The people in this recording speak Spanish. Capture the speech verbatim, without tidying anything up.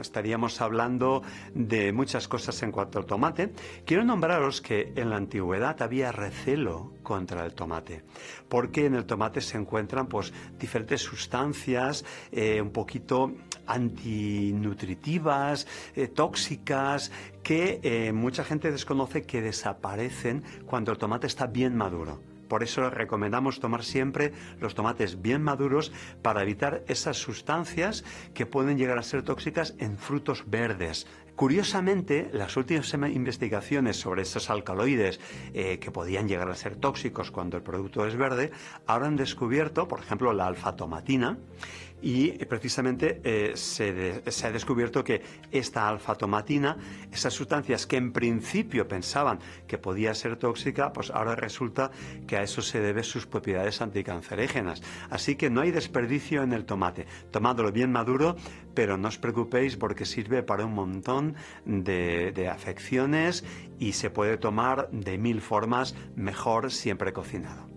estaríamos hablando de muchas cosas en cuanto al tomate. Quiero nombraros que en la antigüedad había recelo contra el tomate, porque en el tomate se encuentran pues diferentes sustancias eh, un poquito antinutritivas, eh, tóxicas, que eh, mucha gente desconoce que desaparecen cuando el tomate está bien maduro. Por eso recomendamos tomar siempre los tomates bien maduros para evitar esas sustancias que pueden llegar a ser tóxicas en frutos verdes. Curiosamente, las últimas investigaciones sobre esos alcaloides eh, que podían llegar a ser tóxicos cuando el producto es verde, ahora han descubierto, por ejemplo, la alfa-tomatina, y precisamente eh, se, de, se ha descubierto que esta alfa-tomatina, esas sustancias que en principio pensaban que podía ser tóxica, pues ahora resulta que a eso se debe sus propiedades anticancerígenas. Así que no hay desperdicio en el tomate. Tomadlo bien maduro, pero no os preocupéis porque sirve para un montón de, de afecciones y se puede tomar de mil formas, mejor siempre cocinado.